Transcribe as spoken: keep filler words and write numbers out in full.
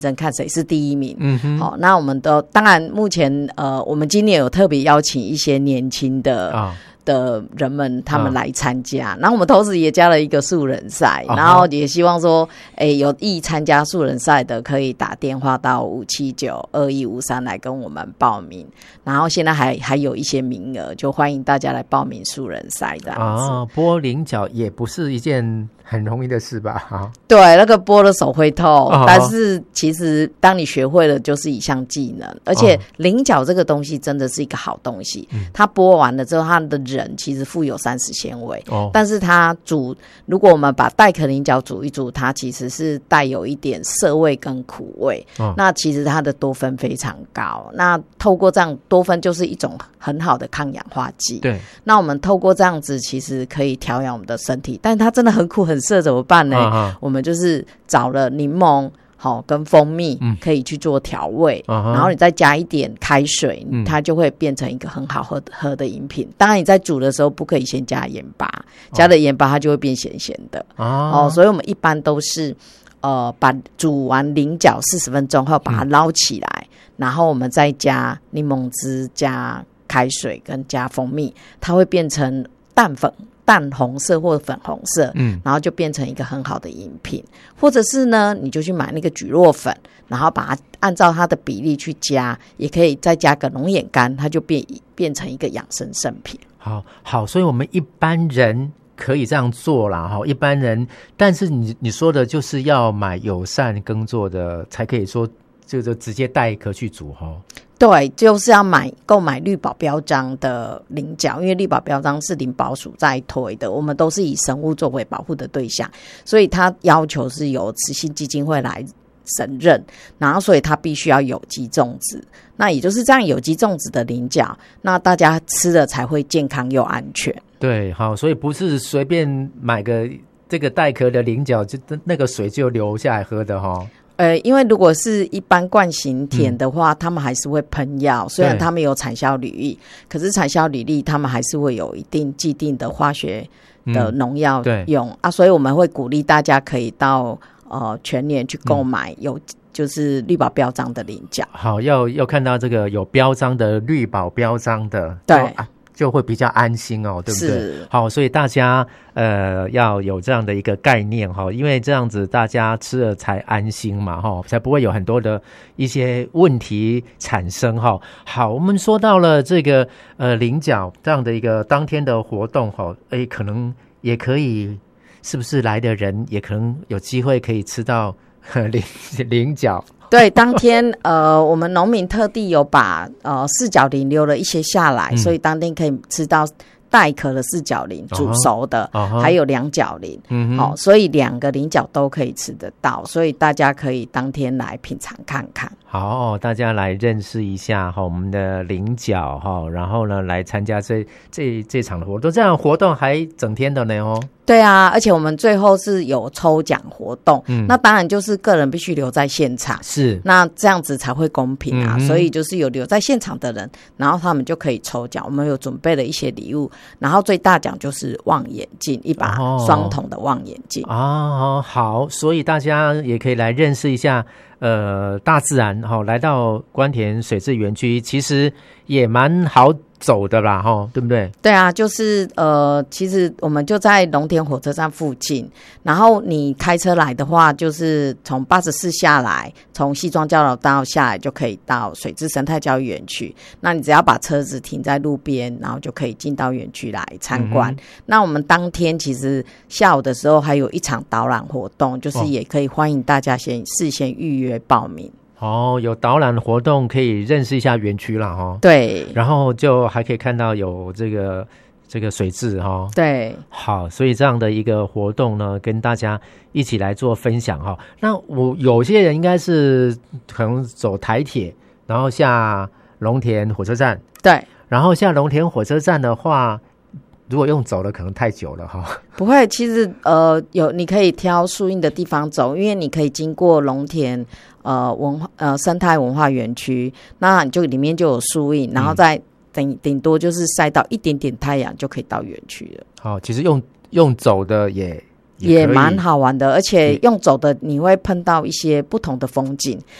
争看谁是第一名。 嗯哼， 好，那我们都当然目前呃，我们今年有特别邀请一些年轻的。哦的人们他们来参加，然后我们同时也加了一个素人赛，然后也希望说，哎，有意参加素人赛的可以打电话到五七九二一五三来跟我们报名，然后现在还还有一些名额，就欢迎大家来报名素人赛这样子。 啊，拨菱角也不是一件很容易的事吧？啊， 对，那个拨的手会痛，哦，但是其实当你学会了，就是一项技能，而且菱角这个东西真的是一个好东西，哦，它拨完了之后，它的人其实富有膳食纤维，哦，但是它煮，如果我们把带壳菱角煮一煮，它其实是带有一点涩味跟苦味，哦，那其实它的多酚非常高，那透过这样多酚就是一种很好的抗氧化剂，对，那我们透过这样子其实可以调养我们的身体，但是它真的很苦很涩怎么办呢？啊，我们就是找了柠檬好，哦，跟蜂蜜可以去做调味，嗯，然后你再加一点开水，嗯，它就会变成一个很好喝的喝的饮品。当然你在煮的时候不可以先加盐巴，加了盐巴它就会变咸咸的，哦，哦，所以我们一般都是呃把煮完菱角四十分钟后把它捞起来，嗯，然后我们再加柠檬汁、加开水跟加蜂蜜，它会变成淡粉。淡红色或粉红色，嗯，然后就变成一个很好的饮品，或者是呢，你就去买那个蒟蒻粉，然后把它按照它的比例去加，也可以再加个龙眼干，它就变变成一个养生圣品。 好，好，所以我们一般人可以这样做啦，哈，一般人，但是你你说的就是要买友善耕作的，才可以说就直接带壳去煮哈。 对，就是要买购买绿保标章的菱角，因为绿保标章是林保署在推的，我们都是以生物作为保护的对象，所以它要求是由慈心基金会来审认，然后所以它必须要有机种植，那也就是这样有机种植的菱角，那大家吃了才会健康又安全。 对，好，所以不是随便买个这个带壳的菱角就那个水就流下来喝的哈。 呃，因为如果是一般惯型田的话，嗯，他们还是会喷药，虽然他们有产销履历，可是产销履历他们还是会有一定既定的化学的农药用，嗯，啊，所以我们会鼓励大家可以到呃全联去购买有，嗯，就是绿保标章的菱角。 好，要要看到这个有标章的绿保标章的， 对。 啊就会比较安心哦，对不对？好，所以大家呃要有这样的一个概念哈，因为这样子大家吃了才安心嘛哈，才不会有很多的一些问题产生哈。好，我们说到了这个呃菱角这样的一个当天的活动哈，哎，可能也可以，是不是来的人也可能有机会可以吃到菱菱角？ 对，当天呃，我们农民特地有把呃四角菱留了一些下来，嗯，所以当天可以吃到带壳的四角菱煮熟的，哦，还有两角菱，嗯，哦，所以两个菱角都可以吃得到，所以大家可以当天来品尝看看。 好，大家来认识一下哈我们的菱角哈，然后呢来参加这这这场的活动，这样活动还整天的呢哦。 对啊，而且我们最后是有抽奖活动，嗯，那当然就是个人必须留在现场， 是， 那这样子才会公平啊，嗯，所以就是有留在现场的人，然后他们就可以抽奖，我们有准备了一些礼物，然后最大奖就是望远镜，一把双筒的望远镜。 哦，好，所以大家也可以来认识一下呃大自然哈，来到官田水质园区其实也蛮好走的啦齁，对不对？ 对啊，就是呃其实我们就在龙田火车站附近，然后你开车来的话就是从八十四下来，从西庄交流道下来就可以到水质生态教育园区，那你只要把车子停在路边，然后就可以进到园区来参观、嗯、那我们当天其实下午的时候还有一场导览活动，就是也可以欢迎大家先事先预约报名。 哦，有导览活动可以认识一下园区啦齁。 对， 然后就还可以看到有这个这个水质齁。 对， 好，所以这样的一个活动呢，跟大家一起来做分享齁。那我有些人应该是可能走台铁，然后下龙田火车站。 对， 然后下龙田火车站的话，如果用走的可能太久了齁。 不会，其实呃有你可以挑树荫的地方走，因为你可以经过龙田呃文化呃生态文化园区，那你就里面就有树荫，然后再顶顶多就是晒到一点点太阳就可以到园区了。 好，其实用用走的也也蛮好玩的，而且用走的你会碰到一些不同的风景，